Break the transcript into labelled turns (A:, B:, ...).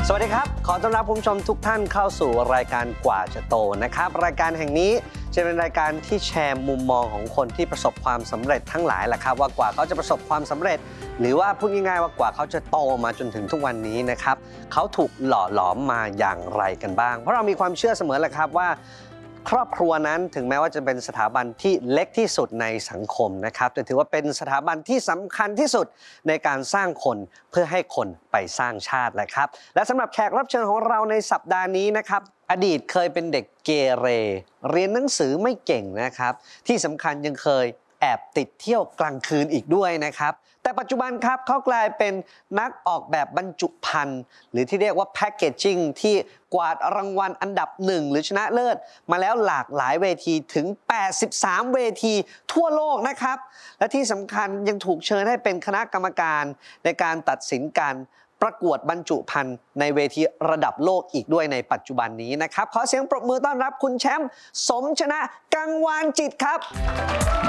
A: สวัสดีครับขอต้อนรับผู้ชมทุกท่านเข้าสู่รายการกว่าจะโตนะครับรายการแห่งนี้จะเป็นรายการที่แชร์มุมมองของคนที่ประสบความสำเร็จทั้งหลายแหละครับว่ากว่าเขาจะประสบความสำเร็จหรือว่าพูดง่ายๆว่ากว่าเขาจะโตมาจนถึงทุกวันนี้นะครับเขาถูกหล่อหลอมมาอย่างไรกันบ้างเพราะเรามีความเชื่อเสมอแหละครับว่าครอบครัวนั้นถึงแม้ว่าจะเป็นสถาบันที่เล็กที่สุดในสังคมนะครับแต่ถือว่าเป็นสถาบันที่สำคัญที่สุดในการสร้างคนเพื่อให้คนไปสร้างชาติแหละครับและสำหรับแขกรับเชิญของเราในสัปดาห์นี้นะครับอดีตเคยเป็นเด็กเกเรเรียนหนังสือไม่เก่งนะครับที่สำคัญยังเคยแอบติดเที่ยวกลางคืนอีกด้วยนะครับแต่ปัจจุบันครับเขากลายเป็นนักออกแบบบรรจุภัณฑ์หรือที่เรียกว่าแพคเกจจิ้งที่กวาดรางวัลอันดับ1หรือชนะเลิศมาแล้วหลากหลายเวทีถึง83เวทีทั่วโลกนะครับและที่สำคัญยังถูกเชิญให้เป็นคณะกรรมการในการตัดสินการประกวดบรรจุภัณฑ์ในเวทีระดับโลกอีกด้วยในปัจจุบันนี้นะครับขอเสียงปรบมือต้อนรับคุณแชมป์สมชนะกังวานจิตครับ